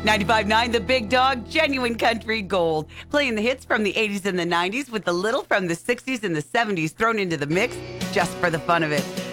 95.9 The Big Dog, genuine country gold. Playing the hits from the 80s and the 90s with a little from the 60s and the 70s thrown into the mix just for the fun of it.